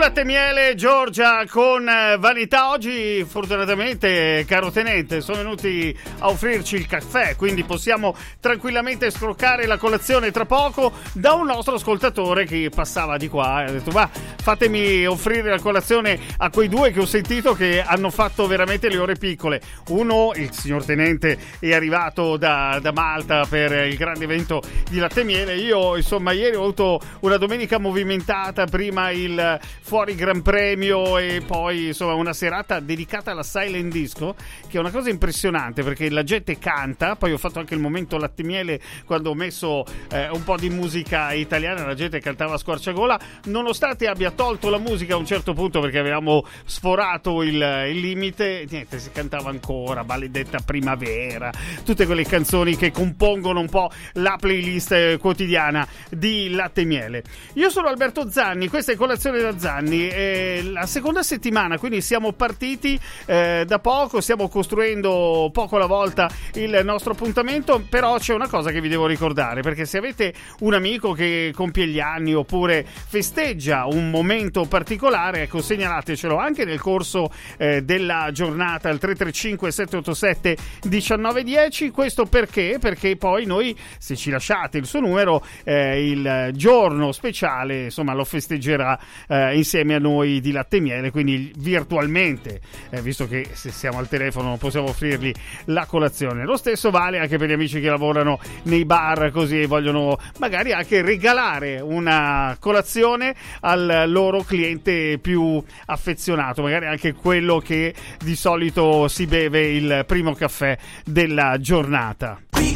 Latte Miele Giorgia con Vanità. Oggi fortunatamente, caro tenente, sono venuti a offrirci il caffè, quindi possiamo tranquillamente scroccare la colazione tra poco da un nostro ascoltatore che passava di qua e ha detto: va, fatemi offrire la colazione a quei due che ho sentito che hanno fatto veramente le ore piccole. Uno, il signor tenente, è arrivato da Malta per il grande evento di Latte Miele. Io insomma ieri ho avuto una domenica movimentata, prima il fuori Gran Premio e poi insomma una serata dedicata alla silent disco, che è una cosa impressionante perché la gente canta. Poi ho fatto anche il momento Latte Miele quando ho messo un po' di musica italiana, la gente cantava a squarciagola, nonostante abbia tolto la musica a un certo punto perché avevamo sforato il limite. Niente, si cantava ancora Maledetta Primavera, tutte quelle canzoni che compongono un po' la playlist quotidiana di Latte Miele. Io sono Alberto Zanni, questa è Colazione da Zanni, la seconda settimana, quindi siamo partiti da poco, stiamo costruendo poco alla volta il nostro appuntamento. Però c'è una cosa che vi devo ricordare, perché se avete un amico che compie gli anni oppure festeggia un momento particolare, ecco, segnalatecelo anche nel corso della giornata al 335 787 1910. Questo perché poi noi, se ci lasciate il suo numero, il giorno speciale insomma lo festeggerà insieme a noi di Latte Miele, quindi virtualmente, visto che se siamo al telefono non possiamo offrirgli la colazione. Lo stesso vale anche per gli amici che lavorano nei bar, così vogliono magari anche regalare una colazione al loro cliente più affezionato, magari anche quello che di solito si beve il primo caffè della giornata. Qui